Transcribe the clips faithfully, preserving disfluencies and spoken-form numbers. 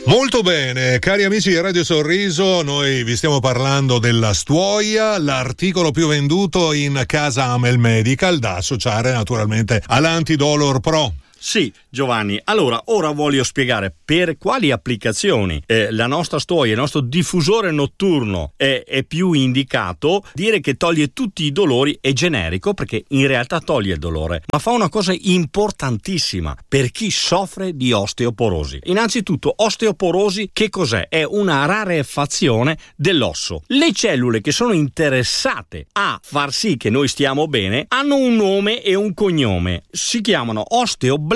Molto bene, cari amici di Radio Sorriso, noi vi stiamo parlando della Stuoia, l'articolo più venduto in casa Amel Medical, da associare naturalmente all'Antidolor Pro. Sì, Giovanni, allora ora voglio spiegare per quali applicazioni eh, la nostra Stuoia, il nostro diffusore notturno è, è più indicato. Dire che toglie tutti i dolori è generico, perché in realtà toglie il dolore, ma fa una cosa importantissima per chi soffre di osteoporosi. Innanzitutto, osteoporosi che cos'è? È una rarefazione dell'osso. Le cellule che sono interessate a far sì che noi stiamo bene hanno un nome e un cognome, si chiamano osteoblasti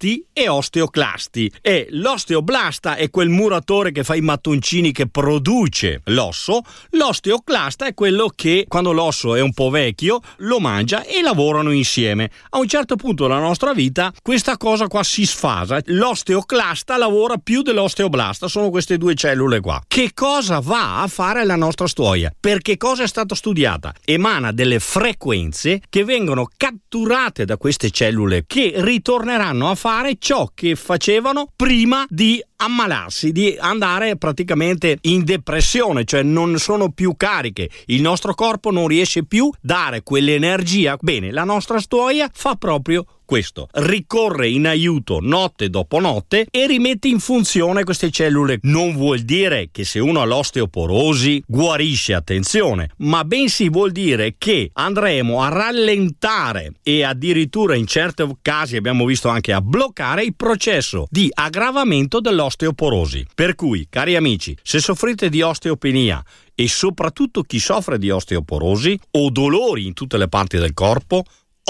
e osteoclasti, e l'osteoblasta è quel muratore che fa i mattoncini che produce l'osso, l'osteoclasta è quello che quando l'osso è un po' vecchio lo mangia, e lavorano insieme. A un certo punto della nostra vita questa cosa qua si sfasa, l'osteoclasta lavora più dell'osteoblasta, sono queste due cellule qua. Che cosa va a fare la nostra Stuoia? Per che cosa è stata studiata? Emana delle frequenze che vengono catturate da queste cellule, che ritorneranno a fare ciò che facevano prima di ammalarsi, di andare praticamente in depressione, cioè non sono più cariche, il nostro corpo non riesce più a dare quell'energia. Bene, la nostra Stuoia fa proprio questo, ricorre in aiuto notte dopo notte e rimette in funzione queste cellule. Non vuol dire che se uno ha l'osteoporosi guarisce, attenzione, ma bensì vuol dire che andremo a rallentare e addirittura in certi casi abbiamo visto anche a bloccare il processo di aggravamento dell'osteoporosi. Per cui, cari amici, se soffrite di osteopenia e soprattutto chi soffre di osteoporosi o dolori in tutte le parti del corpo,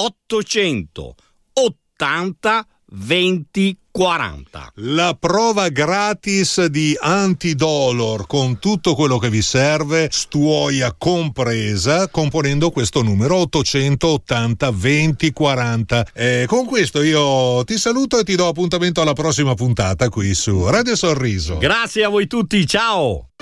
ottocento ottanta venti quaranta. La prova gratis di Antidolor con tutto quello che vi serve, Stuoia compresa, componendo questo numero ottocento ottanta venti quaranta. E con questo io ti saluto e ti do appuntamento alla prossima puntata qui su Radio Sorriso. Grazie a voi tutti, ciao!